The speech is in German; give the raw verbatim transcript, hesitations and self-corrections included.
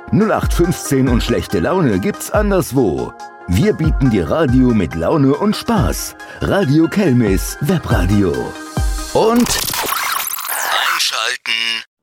null acht fünfzehn und schlechte Laune gibt's anderswo. Wir bieten dir Radio mit Laune und Spaß. Radio Kelmis Webradio. Und einschalten.